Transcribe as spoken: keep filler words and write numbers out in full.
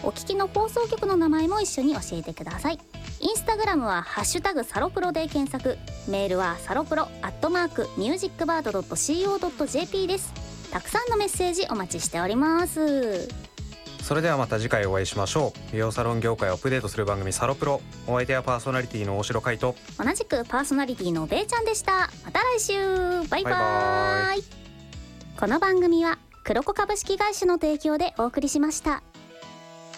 お聞きの放送局の名前も一緒に教えてください。インスタグラムはハッシュタグサロプロで検索、メールはサロプロアットマークミュージックバードドットシーオードットジェーピー です。たくさんのメッセージお待ちしております。 それではまた次回お会いしましょう。美容サロン業界をアップデートする番組サロプロ、お相手はパーソナリティの大城海斗、 同じくパーソナリティのべーちゃんでした。また来週、バイバーイ。 バイバイ。 この番組は黒子株式会社の提供でお送りしました。